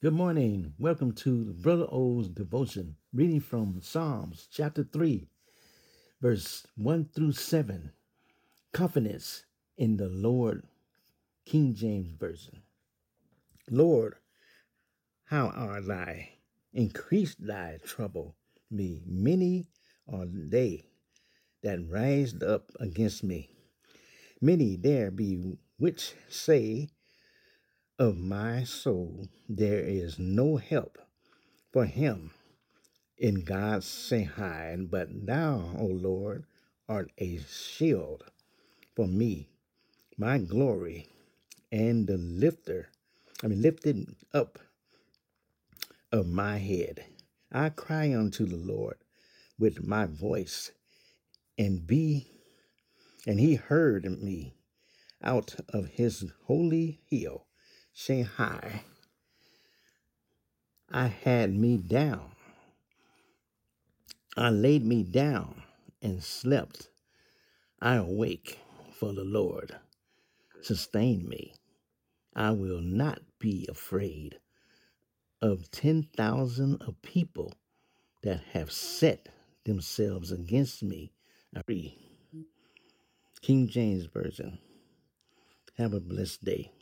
Good morning. Welcome to Brother O's devotion, reading from Psalms chapter 3, verse 1 through 7. Confidence in the Lord, King James Version. Lord, how art thou? Increase thy trouble me. Many are they that rised up against me. Many there be which say of my soul, there is no help for him. In God say high, but thou, O Lord, art a shield for me, my glory, and the lifted up of my head. I cry unto the Lord with my voice, and he heard me out of his holy hill. Say high, I had me down. I laid me down and slept. I awake, for the Lord sustain me. I will not be afraid of 10,000 of people that have set themselves against me. King James Version. Have a blessed day.